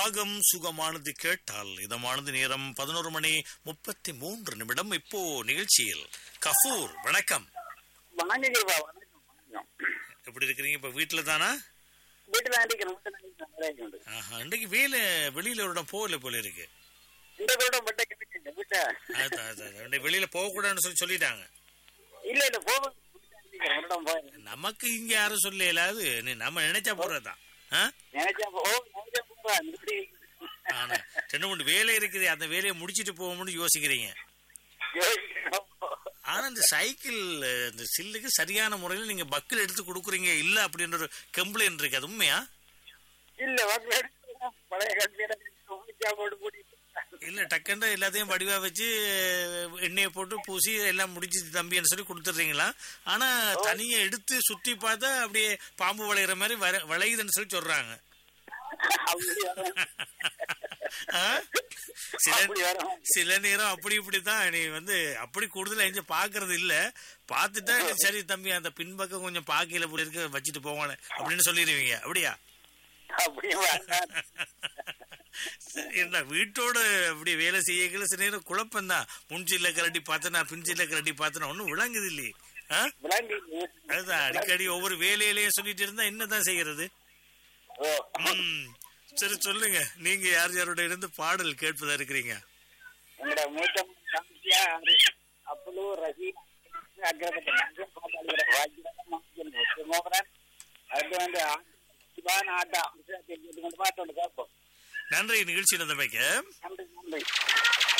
ராகம் சுகமானது கேட்டால் இதமானது. நேரம் 11:33. இப்போ நிகழ்ச்சியில் கஃபூர். வணக்கம். எப்படி இருக்கிறீங்க? இப்ப வீட்டுல தானா? இன்றைக்கு வேலை வெளியில ஒரு இடம் போகல போல இருக்கு. வெளியில போக கூடாதுன்னு சொல்லிட்டாங்க. நமக்கு இங்க யாரும் சொல்ல இயலாது. நம்ம நினைச்சா போறதுதான். ரெண்டு மூணு வேலை இருக்குது, அந்த வேலையை முடிச்சிட்டு போவோம்னு யோசிக்கிறீங்க. ஆனா இந்த சைக்கிள் இந்த சில்லுக்கு சரியான முறையில் நீங்க பக்கில் எடுத்து கொடுக்குறீங்க இல்ல அப்படின்ற ஒரு கம்ப்ளைண்ட் இருக்கு. அது உண்மையா? இல்ல டக்குன்னு எல்லாத்தையும் வடிவா வச்சு எண்ணெயை போட்டு பூசி எல்லாம் முடிச்சு தம்பின்னு சொல்லி கொடுத்துடுறீங்களா? ஆனா தனியா எடுத்து சுத்தி பார்த்தா அப்படியே பாம்பு வளையிற மாதிரி வளையுதுன்னு சொல்லி சொல்றாங்க. சில நேரம் அப்படி இப்படிதான். நீ அப்படி கூடுதலா எங்க பாக்குறது இல்ல, பாத்துட்டா சரி தம்பி அந்த பின்பக்கம் கொஞ்சம் பாக்கையில போய் இருக்க வச்சுட்டு போவானே அப்படின்னு சொல்லிடுவீங்க. அப்படியா? என்ன வீட்டோட அப்படி வேலை செய்யல சில நேரம் குழப்பம்தான். முன்சில்ல கரண்டி பார்த்தனா பின்சில்ல கரண்டி பார்த்தனா ஒன்னும் விளங்குது இல்லையே. அதுதான் அடிக்கடி ஒவ்வொரு வேலையிலேயே சொல்லிட்டு இருந்தா என்னதான் செய்யறது. சரி சொல்லுங்க, நீங்க யார் யாரோட இருந்து பாடல் கேட்பதா இருக்கிறீங்க? நன்றி நிகழ்ச்சியில் இருந்தமைக்கு.